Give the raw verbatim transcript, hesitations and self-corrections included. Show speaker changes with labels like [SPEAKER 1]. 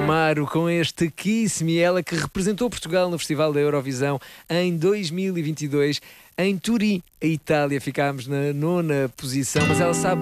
[SPEAKER 1] Amaro com este Kiss Me, ela que representou Portugal no Festival da Eurovisão em dois mil e vinte e dois em Turim, a Itália. Ficámos na nona posição, mas ela sabe